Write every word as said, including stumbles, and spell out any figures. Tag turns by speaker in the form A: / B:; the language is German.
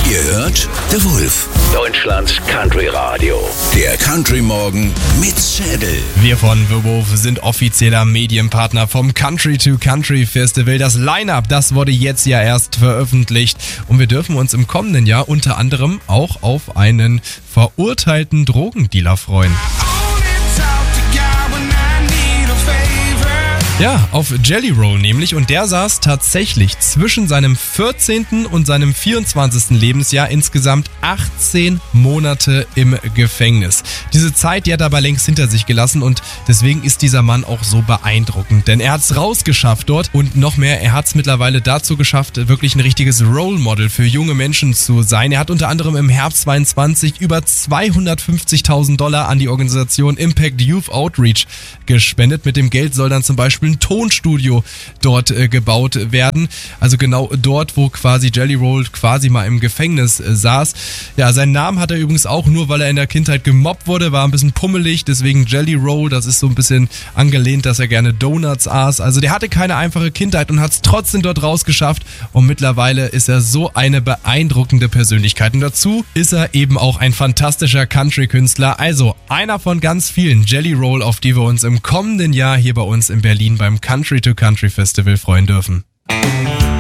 A: Ihr hört The Wolf,
B: Deutschlands Country Radio.
A: der Country Morgen mit Schädel.
C: Wir von The Wolf sind offizieller Medienpartner vom Country to Country Festival. Das Line-Up, das wurde jetzt ja erst veröffentlicht und wir dürfen uns im kommenden Jahr unter anderem auch auf einen verurteilten Drogendealer freuen. Ja, auf Jelly Roll nämlich, und der saß tatsächlich zwischen seinem vierzehnten und seinem vierundzwanzigsten Lebensjahr insgesamt achtzehn Monate im Gefängnis. Diese Zeit, die hat er aber längst hinter sich gelassen und deswegen ist dieser Mann auch so beeindruckend, denn er hat's rausgeschafft dort und noch mehr, er hat's mittlerweile dazu geschafft, wirklich ein richtiges Role Model für junge Menschen zu sein. Er hat unter anderem im Herbst zweiundzwanzig über zweihundertfünfzigtausend Dollar an die Organisation Impact Youth Outreach gespendet. Mit dem Geld soll dann zum Beispiel ein Tonstudio dort äh, gebaut werden. Also genau dort, wo quasi Jelly Roll quasi mal im Gefängnis äh, saß. Ja, seinen Namen hat er übrigens auch nur, weil er in der Kindheit gemobbt wurde, war ein bisschen pummelig, deswegen Jelly Roll, das ist so ein bisschen angelehnt, dass er gerne Donuts aß. Also der hatte keine einfache Kindheit und hat es trotzdem dort rausgeschafft und mittlerweile ist er so eine beeindruckende Persönlichkeit. Und dazu ist er eben auch ein fantastischer Country-Künstler. Also einer von ganz vielen, Jelly Roll, auf die wir uns im kommenden Jahr hier bei uns in Berlin beim Country to Country Festival freuen dürfen.